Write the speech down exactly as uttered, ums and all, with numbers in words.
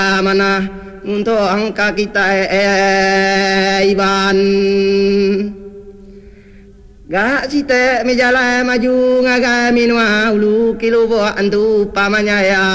mana untuk angka kita eh iban gak site mi jalan maju ngaga minua ulu kilo bo antu pamanya ya